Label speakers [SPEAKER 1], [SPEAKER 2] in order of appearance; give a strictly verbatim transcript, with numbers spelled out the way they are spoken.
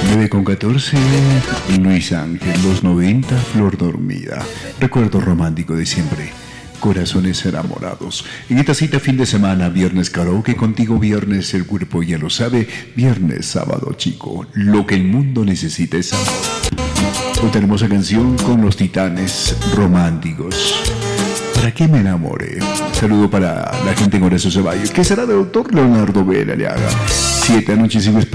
[SPEAKER 1] nueve con catorce, Luis Ángel, los noventa, Flor Dormida. Recuerdo romántico de siempre. Corazones enamorados. En esta cita fin de semana, viernes karaoke contigo, viernes el cuerpo ya lo sabe, viernes sábado chico, lo que el mundo necesita es amor. Otra hermosa canción con los Titanes, Románticos. ¿Para qué me enamoré? Saludo para la gente en Horacio Ceballos. ¿Qué será del doctor Leonardo Vela? Le haga siete anoches y